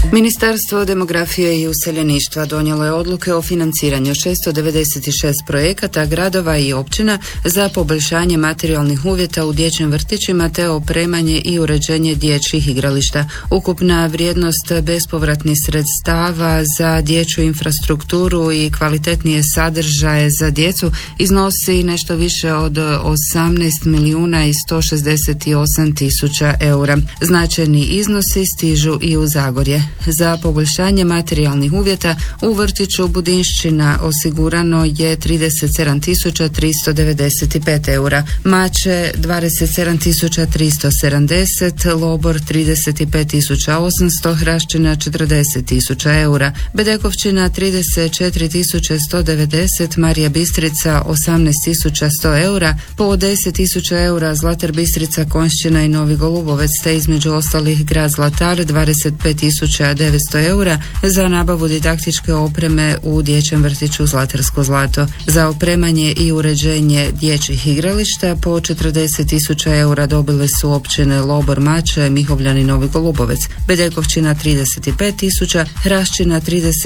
Ministarstvo demografije i useljeništva donijelo je odluke o financiranju 696 projekata gradova i općina za poboljšanje materijalnih uvjeta u dječjim vrtićima te opremanje i uređenje dječjih igrališta. Ukupna vrijednost bespovratnih sredstava za dječju infrastrukturu i kvalitetnije sadržaje za djecu iznosi nešto više od 18 milijuna i 168 tisuća eura. Značajni iznosi stižu i u Zagorje. Za poboljšanje materijalnih uvjeta u vrtiću Budinšćina osigurano je 37.395 eura, Mače 27.370, Lobor 35.800, Hraščina 40.000 eura, Bedekovčina 34.190, Marija Bistrica 18.100 eura, po 10.000 eura Zlatar Bistrica, Konjšćina i Novi Golubovec, te između ostalih grad Zlatar 25.900 eura za nabavu didaktičke opreme u dječjem vrtiću Zlatarsko zlato. Za opremanje i uređenje dječjih igrališta po 40.000 eura dobile su općine Lobor, Mače, Mihovljan i Novi Golubovec, Bedekovčina 35.000, Hraščina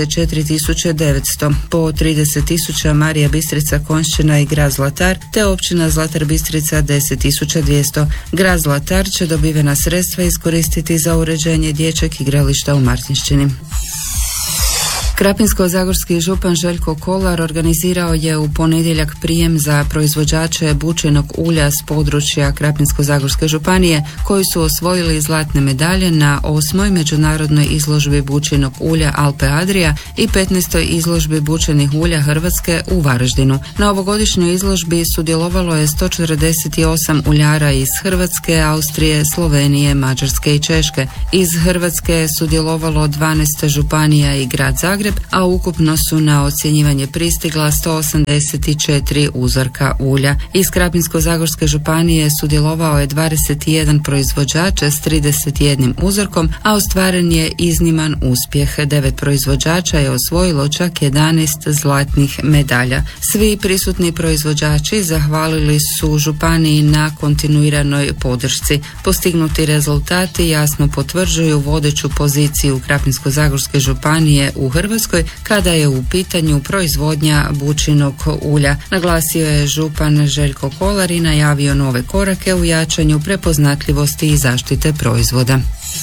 34.900, po 30.000 Marija Bistrica, Konjšćina i grad Zlatar, te općina Zlatar Bistrica 10.200. Grad Zlatar će dobivena sredstva iskoristiti za uređenje dječjeg igrališta u Martinšćini. Krapinsko-zagorski župan Željko Kolar organizirao je u ponedjeljak prijem za proizvođače bućinog ulja s područja Krapinsko-zagorske županije koji su osvojili zlatne medalje na 8. međunarodnoj izložbi bućinog ulja Alpe Adria i 15. izložbi bućinih ulja Hrvatske u Varaždinu. Na ovogodišnjoj izložbi sudjelovalo je 148 uljara iz Hrvatske, Austrije, Slovenije, Mađarske i Češke. Iz Hrvatske je sudjelovalo 12 županija i grad Zagreb, a ukupno su na ocjenjivanje pristigla 184 uzorka ulja. Iz Krapinsko-zagorske županije sudjelovao je 21 proizvođač s 31 uzorkom, a ostvaren je izniman uspjeh. 9 proizvođača je osvojilo čak 11 zlatnih medalja. Svi prisutni proizvođači zahvalili su županiji na kontinuiranoj podršci. Postignuti rezultati jasno potvrđuju vodeću poziciju Krapinsko-zagorske županije u Hrvatskoj kada je u pitanju proizvodnja bućinog ulja. Naglasio je župan Željko Kolar i najavio nove korake u jačanju prepoznatljivosti i zaštite proizvoda.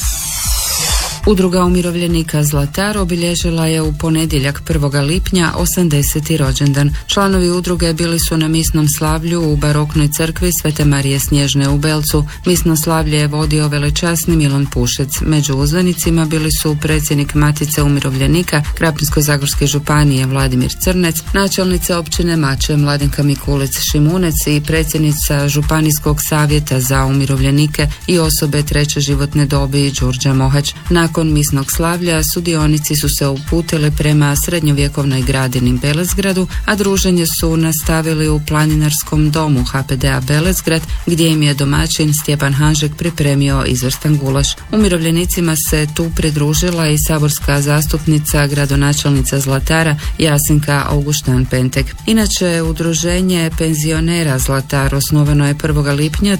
Udruga umirovljenika Zlatar obilježila je u ponedjeljak 1. lipnja 80. rođendan. Članovi udruge bili su na misnom slavlju u baroknoj crkvi Svete Marije Snježne u Belcu. Misno slavlje je vodio velečasni Milan Pušec. Među uzvanicima bili su predsjednik Matice umirovljenika Krapinsko-zagorske županije Vladimir Crnec, načelnica općine Mače Mladenka Mikulec Šimunec i predsjednica Županijskog savjeta za umirovljenike i osobe treće životne dobi Đurđa Mohać. Nakon misnog slavlja sudionici su se uputili prema srednjovjekovnoj gradini Belezgradu, a druženje su nastavili u planinarskom domu HPD-a Belezgrad, gdje im je domaćin Stjepan Hanžek pripremio izvrstan gulaš. Umirovljenicima se tu pridružila i saborska zastupnica, gradonačelnica Zlatara Jasenka Augustan Pentek. Inače, udruženje penzionera Zlatar osnovano je 1. lipnja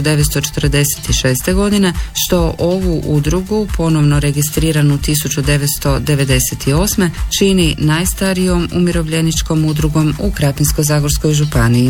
1946. godine, što ovu udrugu, ponovno registriranu 1998. čini najstarijom umirovljeničkom udrugom u Krapinsko-zagorskoj županiji.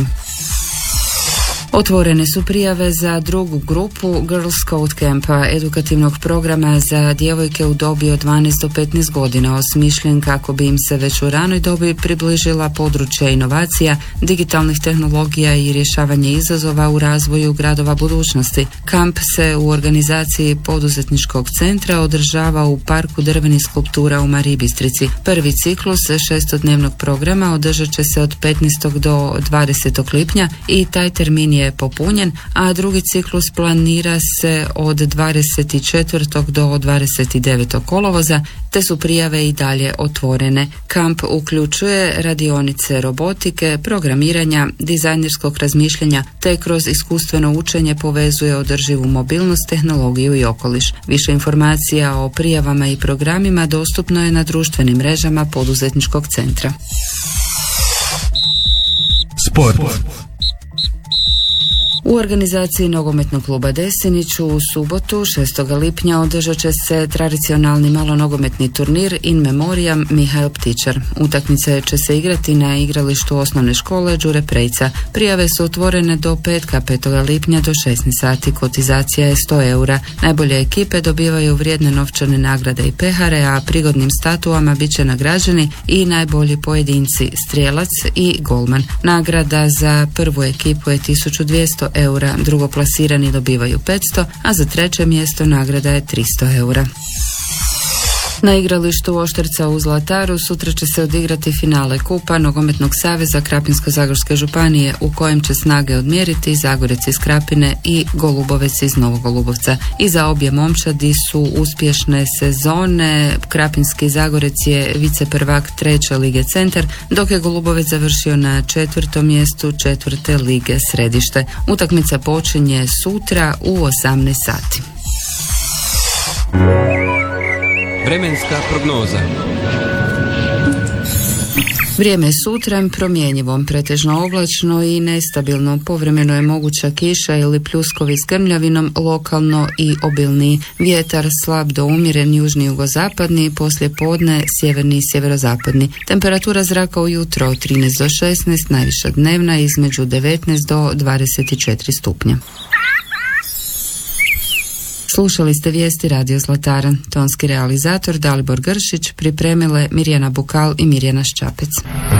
Otvorene su prijave za drugu grupu Girls Scout Campa, edukativnog programa za djevojke u dobi od 12 do 15 godina, osmišljen kako bi im se već u ranoj dobi približila područja inovacija, digitalnih tehnologija i rješavanje izazova u razvoju gradova budućnosti. Kamp se u organizaciji poduzetničkog centra održava u parku drvenih skulptura u Mariji Bistrici. Prvi ciklus 6-dnevnog programa održat će se od 15. do 20. lipnja i taj termin je popunjen, a drugi ciklus planira se od 24. do 29. kolovoza, te su prijave i dalje otvorene. Kamp uključuje radionice robotike, programiranja, dizajnerskog razmišljanja, te kroz iskustveno učenje povezuje održivu mobilnost, tehnologiju i okoliš. Više informacija o prijavama i programima dostupno je na društvenim mrežama poduzetničkog centra. Sport. U organizaciji nogometnog kluba Desinić u subotu 6. lipnja održat će se tradicionalni malonogometni turnir In Memoriam Mihael Ptičar. Utakmice će se igrati na igralištu osnovne škole Đure Prejca. Prijave su otvorene do petka 5. lipnja do 16 sati. Kotizacija je 100 eura. Najbolje ekipe dobivaju vrijedne novčane nagrade i pehare, a prigodnim statuama bit će nagrađeni i najbolji pojedinci, strijelac i golman. Nagrada za prvu ekipu je 1200 eura, drugoplasirani dobivaju 500, a za treće mjesto nagrada je 300 eura. Na igralištu Oštrca u Zlataru sutra će se odigrati finale Kupa Nogometnog saveza Krapinsko-zagorske županije, u kojem će snage odmjeriti Zagorec iz Krapine i Golubovec iz Novog Golubovca. Iza obje momčadi su uspješne sezone. Krapinski Zagorec je viceprvak 3. lige Centar, dok je Golubovec završio na 4. mjestu 4. lige Središte. Utakmica počinje sutra u 18 sati. Vremenska prognoza. Vrijeme je sutra promjenjivo, pretežno oblačno i nestabilno. Povremeno je moguća kiša ili pljuskovi s grmljavinom, lokalno i obilniji. Vjetar slab do umjeren južni jugozapadni, poslije podne sjeverni i sjeverozapadni. Temperatura zraka ujutro 13 do 16, najviša dnevna između 19 do 24 stupnja. Slušali ste vijesti Radio Zlatara. Tonski realizator Dalibor Gršić, pripremile Mirjana Bukal i Mirjana Ščapec.